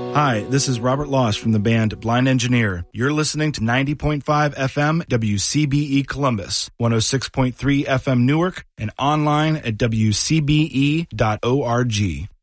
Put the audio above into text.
Hi, this is Robert Loss from the band Blind Engineer. You're listening to 90.5 FM WCBE Columbus, 106.3 FM Newark, and online at WCBE.org.